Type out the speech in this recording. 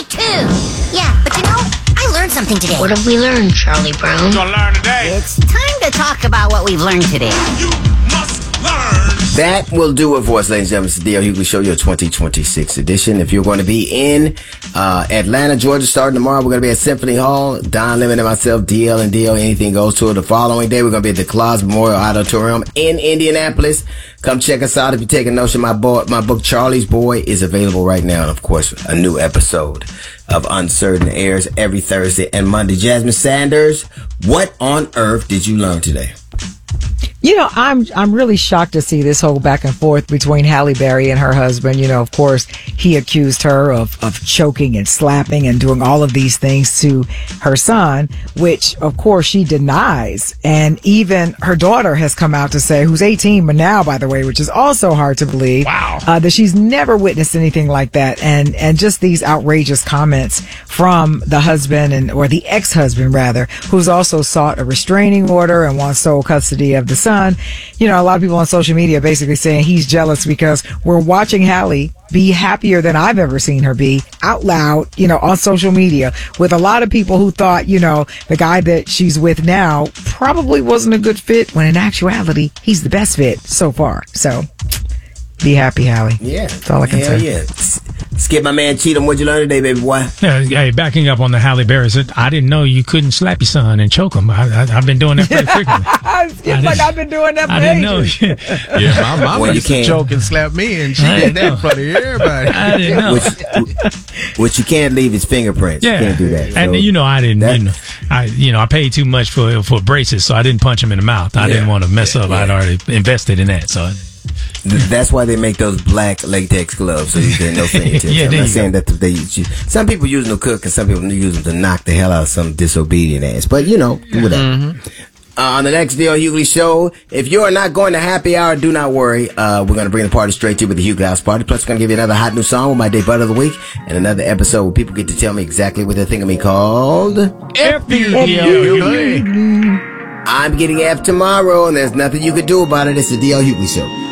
too. Yeah, but I learned something today. What have we learned, Charlie Brown? We're gonna learn today. It's time to talk about what we've learned today. You must learn. That will do it for us, ladies and gentlemen. It's the D.L. Hughley Show, your 2026 edition. If you're going to be in Atlanta, Georgia, starting tomorrow, we're going to be at Symphony Hall. Don Lemon and myself, DL and DL, anything goes to it. The following day, we're going to be at the Claus Memorial Auditorium in Indianapolis. Come check us out if you're taking notes. My book, Charlie's Boy, is available right now. And, of course, a new episode of Uncertain airs every Thursday and Monday. Jasmine Sanders, what on earth did you learn today? I'm really shocked to see this whole back and forth between Halle Berry and her husband. Of course, he accused her of choking and slapping and doing all of these things to her son, which, of course, she denies. And even her daughter has come out to say, who's 18, but now, by the way, which is also hard to believe, that she's never witnessed anything like that. And just these outrageous comments from the husband or the ex-husband, rather, who's also sought a restraining order and wants sole custody of the son. A lot of people on social media basically saying he's jealous because we're watching Halle be happier than I've ever seen her be out loud, on social media with a lot of people who thought, the guy that she's with now probably wasn't a good fit when in actuality, he's the best fit so far. So be happy, Halle. Yeah. That's all I can say. Yeah. Skip, my man Cheatham, what'd you learn today, baby boy? Hey, backing up on the Halle Berry, I didn't know you couldn't slap your son and choke him. I've been doing that pretty frequently. I've been doing that for I didn't know. Yeah, my mama used to choke and slap me, and she did that in front of everybody. I didn't know. Which you can't leave his fingerprints. Yeah. You can't do that. So and I didn't. I paid too much for braces, so I didn't punch him in the mouth. I didn't want to mess up. I'd already invested in that, so. That's why they make those black latex gloves so you get no fingertips. I'm not saying that they some people use them to cook and some people use them to knock the hell out of some disobedient ass. But whatever. On the next D.L. Hughley Show, if you are not going to happy hour, do not worry. We're going to bring the party straight to you with the Hughley House Party. Plus, we're going to give you another hot new song with my debut of the week and another episode where people get to tell me exactly what they think of me called F you, Hughley. I'm getting F tomorrow, and there's nothing you can do about it. It's the D.L. Hughley Show.